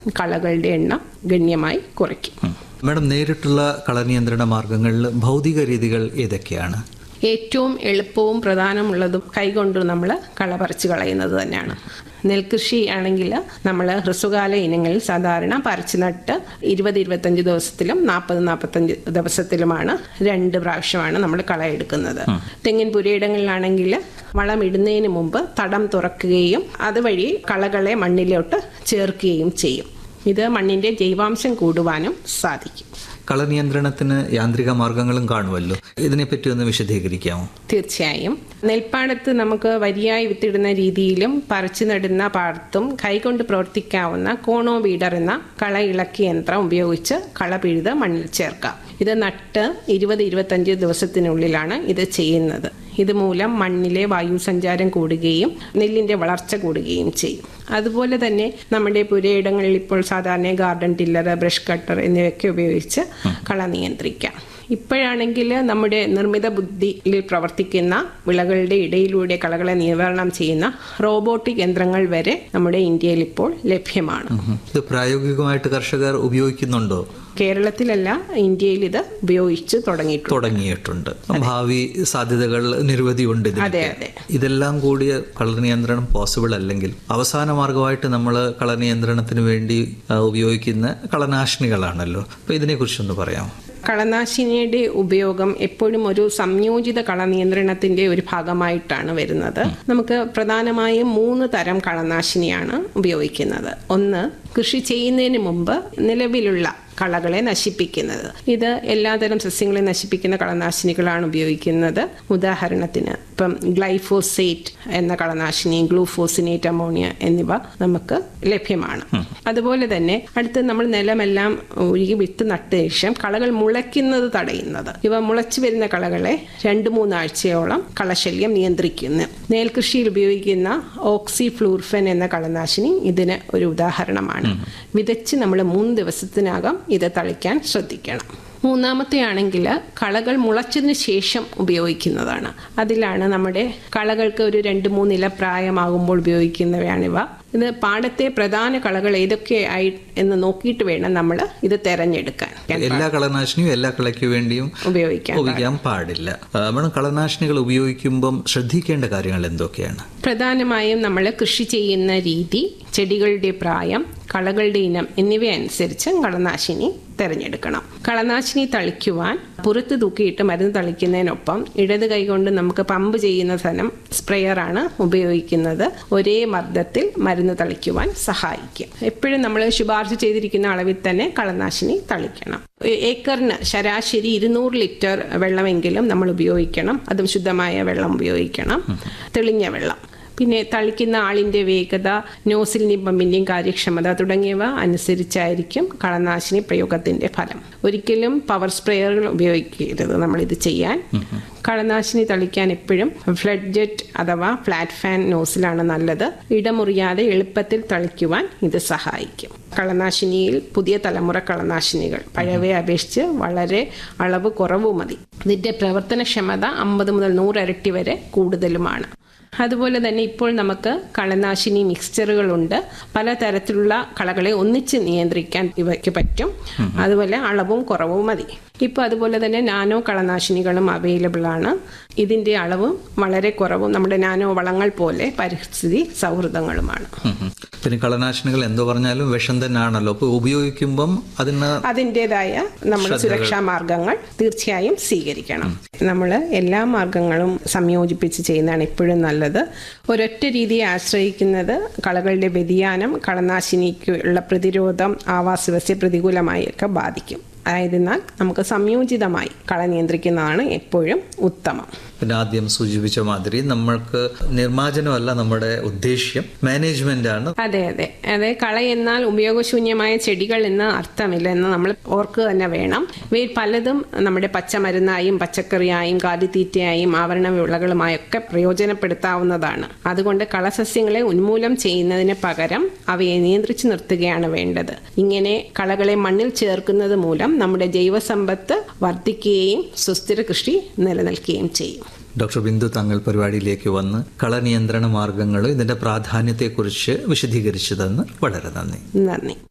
കളകളുടെ എണ്ണം ഗണ്യമായി കുറയ്ക്കും. മാഡം, നേരിട്ടുള്ള കളനിയന്ത്രണ മാർഗങ്ങളിൽ ഭൗതിക രീതികൾ ഏതൊക്കെയാണ്? ഏറ്റവും എളുപ്പവും പ്രധാനമുള്ളതും കൈകൊണ്ട് നമ്മൾ കള പറിച്ച് കളയുന്നത് തന്നെയാണ്. നെൽകൃഷി ആണെങ്കിൽ നമ്മൾ ഹ്രസ്വകാല ഇനങ്ങളിൽ സാധാരണ പറിച്ചു നട്ട് 20-25 ദിവസത്തിലും 40-45 ദിവസത്തിലുമാണ് 2 പ്രാവശ്യമാണ് നമ്മൾ കള എടുക്കുന്നത്. തെങ്ങിൻ പുരയിടങ്ങളിലാണെങ്കിൽ വളം ഇടുന്നതിന് മുമ്പ് തടം തുറക്കുകയും അതുവഴി കളകളെ മണ്ണിലോട്ട് ചേർക്കുകയും ചെയ്യും. ഇത് മണ്ണിന്റെ ജൈവാംശം കൂടുവാനും സാധിക്കും. കളനിയന്ത്രണത്തിന് യാന്ത്രിക മാർഗങ്ങളും കാണുമല്ലോ, ഇതിനെപ്പറ്റി ഒന്ന് വിശദീകരിക്കാമോ? തീർച്ചയായും. നെൽപ്പാടത്ത് നമുക്ക് വരിയായി വിത്തിടുന്ന രീതിയിലും പറിച്ചു നടുന്ന പാടത്തും കൈകൊണ്ട് പ്രവർത്തിക്കാവുന്ന കോണോ വീഡർ എന്ന കള ഇളക്കി യന്ത്രം ഉപയോഗിച്ച് കള പിഴുത് മണ്ണിൽ ചേർക്കാം. ഇത് നട്ട് 20-25 ദിവസത്തിനുള്ളിലാണ് ഇത് ചെയ്യുന്നത്. ഇതുമൂലം മണ്ണിലെ വായു സഞ്ചാരം കൂടുകയും നെല്ലിന്റെ വളർച്ച കൂടുകയും ചെയ്യും. അതുപോലെ തന്നെ നമ്മുടെ പുരയിടങ്ങളിൽ ഇപ്പോൾ സാധാരണ ഗാർഡൻ ടില്ലർ, ബ്രഷ് കട്ടർ എന്നിവയൊക്കെ ഉപയോഗിച്ച് കള നിയന്ത്രിക്കാം. ഇപ്പോഴാണെങ്കിൽ നമ്മുടെ നിർമ്മിത ബുദ്ധിയിൽ പ്രവർത്തിക്കുന്ന വിളകളുടെ ഇടയിലൂടെ കളകളെ നിവാരണം ചെയ്യുന്ന റോബോട്ടിക് യന്ത്രങ്ങൾ വരെ നമ്മുടെ ഇന്ത്യയിൽ ഇപ്പോൾ ലഭ്യമാണ്. ഇത് പ്രായോഗികമായിട്ട് കർഷകർ ഉപയോഗിക്കുന്നുണ്ടോ? കേരളത്തിലല്ല, ഇന്ത്യയിൽ ഇത് ഉപയോഗിച്ച് തുടങ്ങിയിട്ടുണ്ട്. ഭാവി സാധ്യതകൾ നിരവധി ഉണ്ട്. അതെ അതെ. ഇതെല്ലാം കൂടിയ കളനിയന്ത്രണം പോസിബിൾ അല്ലെങ്കിൽ അവസാന മാർഗമായിട്ട് നമ്മൾ കളനിയന്ത്രണത്തിന് വേണ്ടി ഉപയോഗിക്കുന്ന കളനാശിനികളാണല്ലോ. അപ്പൊ ഇതിനെ കുറിച്ചൊന്ന് പറയാമോ? കളനാശിനിയുടെ ഉപയോഗം എപ്പോഴും ഒരു സംയോജിത കളനിയന്ത്രണത്തിന്റെ ഒരു ഭാഗമായിട്ടാണ് വരുന്നത്. നമുക്ക് പ്രധാനമായും 3 തരം കളനാശിനിയാണ് ഉപയോഗിക്കുന്നത്. ഒന്ന്, കൃഷി ചെയ്യുന്നതിന് മുമ്പ് നിലവിലുള്ള കളകളെ നശിപ്പിക്കുന്നത്. ഇത് എല്ലാതരം സസ്യങ്ങളെ നശിപ്പിക്കുന്ന കളനാശിനികളാണ് ഉപയോഗിക്കുന്നത്. ഉദാഹരണത്തിന് ഇപ്പം ഗ്ലൈഫോസേറ്റ് എന്ന കളനാശിനി, ഗ്ലൂഫോസിനേറ്റ് അമോണിയ എന്നിവ നമുക്ക് ലഭ്യമാണ്. അതുപോലെ തന്നെ അടുത്ത് നമ്മൾ നിലമെല്ലാം ഒഴുകി വിത്ത് നട്ട ശേഷം കളകൾ മുളയ്ക്കുന്നത് തടയുന്നത്. ഇവ മുളച്ചു വരുന്ന കളകളെ 2-3 ആഴ്ചയോളം കളശല്യം നിയന്ത്രിക്കുന്നു. നെൽകൃഷിയിൽ ഉപയോഗിക്കുന്ന ഓക്സിഫ്ലൂർഫൻ എന്ന കളനാശിനി ഇതിന് ഒരു ഉദാഹരണമാണ്. വിതച്ച് നമ്മൾ 3 ദിവസത്തിനകം ഇത് തളിക്കാൻ ശ്രദ്ധിക്കണം. മൂന്നാമത്തെ ആണെങ്കിൽ കളകൾ മുളച്ചതിന് ശേഷം ഉപയോഗിക്കുന്നതാണ്. അതിലാണ് നമ്മുടെ കളകൾക്ക് ഒരു 2-3 ഇല പ്രായമാകുമ്പോൾ ഉപയോഗിക്കുന്നവയാണിവ. ഇത് പാടത്തെ പ്രധാന കളകൾ ഏതൊക്കെയായി എന്ന് നോക്കിയിട്ട് വേണം നമ്മൾ ഇത് തെരഞ്ഞെടുക്കാൻ. എല്ലാ കളനാശിനിയും എല്ലാ കളയ്ക്ക് വേണ്ടിയും ഉപയോഗിക്കാൻ പാടില്ല. കളനാശിനികൾ ഉപയോഗിക്കുമ്പം ശ്രദ്ധിക്കേണ്ട കാര്യങ്ങൾ എന്തൊക്കെയാണ്? പ്രധാനമായും നമ്മൾ കൃഷി ചെയ്യുന്ന രീതി, ചെടികളുടെ പ്രായം, കളകളുടെ ഇനം എന്നിവയനുസരിച്ച് കളനാശിനി തിരഞ്ഞെടുക്കണം. കളനാശിനി തളിക്കുവാൻ പുറത്ത് തൂക്കിയിട്ട് മരുന്ന് തളിക്കുന്നതിനൊപ്പം ഇടത് കൈകൊണ്ട് നമുക്ക് പമ്പ് ചെയ്യുന്ന തരം സ്പ്രേയറാണ് ഉപയോഗിക്കുന്നത്. ഒരേ മർദ്ദത്തിൽ മരുന്ന് തളിക്കുവാൻ സഹായിക്കും. എപ്പോഴും നമ്മൾ ശുപാർശ ചെയ്തിരിക്കുന്ന അളവിൽ തന്നെ കളനാശിനി തളിക്കണം. ഏക്കറിന് ശരാശരി 200 ലിറ്റർ വെള്ളമെങ്കിലും നമ്മൾ ഉപയോഗിക്കണം. അതും ശുദ്ധമായ വെള്ളം ഉപയോഗിക്കണം, തെളിഞ്ഞ വെള്ളം. പിന്നെ തളിക്കുന്ന ആളിന്റെ വേഗത, നോസിലിന്റെയും പമ്പിന്റെയും കാര്യക്ഷമത തുടങ്ങിയവ അനുസരിച്ചായിരിക്കും കളനാശിനി പ്രയോഗത്തിന്റെ ഫലം. ഒരിക്കലും പവർ സ്പ്രേയറുകൾ ഉപയോഗിക്കരുത് നമ്മളിത് ചെയ്യാൻ. കളനാശിനി തളിക്കാൻ എപ്പോഴും ഫ്ലഡ് ജെറ്റ് അഥവാ ഫ്ലാറ്റ് ഫാൻ നോസിലാണ് നല്ലത്. ഇടമുറിയാതെ എളുപ്പത്തിൽ തളിക്കുവാൻ ഇത് സഹായിക്കും. കളനാശിനിയിൽ പുതിയ തലമുറ കളനാശിനികൾ പഴയവയെ അപേക്ഷിച്ച് വളരെ അളവ് കുറവ് മതി. ഇതിന്റെ പ്രവർത്തനക്ഷമത 50 മുതൽ 100 ഇരട്ടി വരെ കൂടുതലുമാണ്. അതുപോലെ തന്നെ ഇപ്പോൾ നമുക്ക് കളനാശിനി മിക്സ്ചറുകളുണ്ട്. പലതരത്തിലുള്ള കളകളെ ഒന്നിച്ച് നിയന്ത്രിക്കാൻ ഇവയ്ക്ക് പറ്റും. അതുപോലെ അളവും കുറവും മതി. ഇപ്പോൾ അതുപോലെ തന്നെ നാനോ കളനാശിനികളും അവൈലബിൾ ആണ്. ഇതിന്റെ അളവും വളരെ കുറവും നമ്മുടെ നാനോ വളങ്ങൾ പോലെ പരിസ്ഥിതി സൗഹൃദങ്ങളുമാണ്. പിന്നെ കളനാശിനികൾ എന്തോ പറഞ്ഞാലും വിഷം തന്നെയാണല്ലോ. അപ്പോൾ ഉപയോഗിക്കുമ്പം അതിൻ്റെതായ നമ്മുടെ സുരക്ഷാ മാർഗങ്ങൾ തീർച്ചയായും സ്വീകരിക്കണം. നമ്മൾ എല്ലാ മാർഗങ്ങളും സംയോജിപ്പിച്ച് ചെയ്യുന്നതാണ് എപ്പോഴും നല്ലത്. ഒരൊറ്റ രീതിയെ ആശ്രയിക്കുന്നത് കളകളുടെ വ്യതിയാനം കളനാശിനിക്കുള്ള പ്രതിരോധം ആവാസവ്യവസ്ഥയെ പ്രതികൂലമായി ഒക്കെ ബാധിക്കും. ആയതിനാൽ നമുക്ക് സംയോജിതമായി കള നിയന്ത്രിക്കുന്നതാണ് എപ്പോഴും ഉത്തമം. പിന്നെ ആദ്യം സൂചിപ്പിച്ച മാതിരി നമ്മൾക്ക് നിർമ്മാർജ്ജനമല്ല നമ്മുടെ ഉദ്ദേശ്യം, മാനേജ്മെന്റ് ആണ്. അതെ അതെ അതെ. കള എന്നാൽ ഉപയോഗശൂന്യമായ ചെടികൾ എന്ന് അർത്ഥമില്ല എന്ന് നമ്മൾ ഓർക്കുക തന്നെ വേണം. ഇവയിൽ പലതും നമ്മുടെ പച്ചമരുന്നായും പച്ചക്കറിയായും കാലിത്തീറ്റയായും ആവരണ വിളകളുമായൊക്കെ പ്രയോജനപ്പെടുത്താവുന്നതാണ്. അതുകൊണ്ട് കളസസ്യങ്ങളെ ഉന്മൂലനം ചെയ്യുന്നതിന് പകരം അവയെ നിയന്ത്രിച്ചു നിർത്തുകയാണ് വേണ്ടത്. ഇങ്ങനെ കളകളെ മണ്ണിൽ ചേർക്കുന്നത് മൂലം നമ്മുടെ ജൈവസമ്പത്ത് വർദ്ധിക്കുകയും സുസ്ഥിര കൃഷി നിലനിൽക്കുകയും ചെയ്യും. ഡോക്ടർ ബിന്ദു താങ്കൾ പരിപാടിയിലേക്ക് വന്ന് കളനിയന്ത്രണ മാർഗങ്ങളും ഇതിന്റെ പ്രാധാന്യത്തെക്കുറിച്ച് വിശദീകരിച്ചതെന്ന് വളരെ നന്ദി.